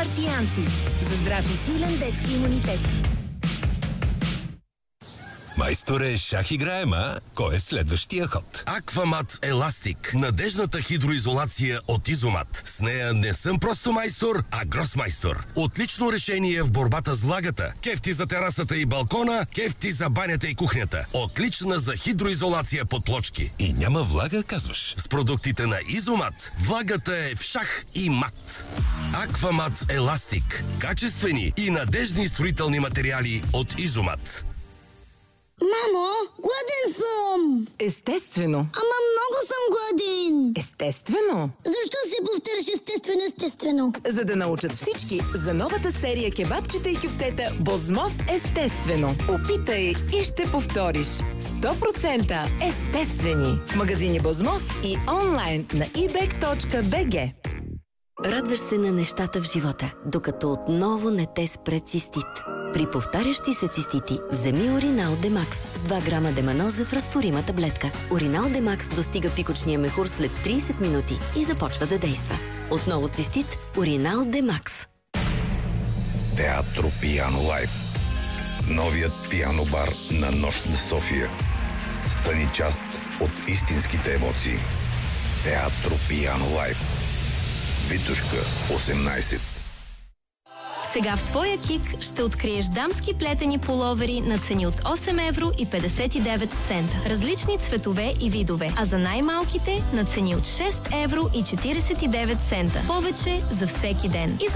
Марсианци. За здрав и силен детски имунитет. Майсторе, шах играем, а? Кой е следващия ход? Аквамат Еластик. Надежната хидроизолация от Изомат. С нея не съм просто майстор, а гросмайстор. Отлично решение в борбата с влагата. Кефти за терасата и балкона, кефти за банята и кухнята. Отлична за хидроизолация под плочки. И няма влага, казваш? С продуктите на Изомат влагата е в шах и мат. Аквамат Еластик. Качествени и надежни строителни материали от Изомат. Мамо, гладен съм! Естествено. Ама много съм гладен! Естествено. Защо се повтаряш естествено? За да научат всички за новата серия кебабчета и кюфтета Бозмов естествено. Опитай и ще повториш. 100% естествени. В магазини Бозмов и онлайн на ebek.bg. Радваш се на нещата в живота, докато отново не те спре цистит. При повтарящи се цистити, вземи Уринал Демакс с 2 грама деманоза в разтворима таблетка. Уринал Демакс достига пикочния мехур след 30 минути и започва да действа. Отново цистит, Уринал Демакс. Театро Пиано Лайф. Новият пиано бар на Нощна София. Стани част от истинските емоции. Театро Пиано Лайф. Витушка 18. Сега в твоя КИК ще откриеш дамски плетени пуловери на цени от 8 евро и 59 цента. Различни цветове и видове. А за най-малките на цени от 6 евро и 49 цента. Повече за всеки ден. И